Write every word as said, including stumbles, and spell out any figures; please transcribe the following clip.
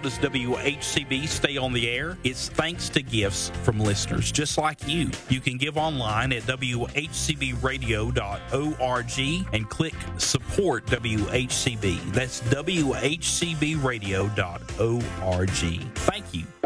does W H C B stay on the air? It's thanks to gifts from listeners just like you. You can give online at W H C B radio dot org and click support W H C B. That's W H C B radio dot org. Thank you.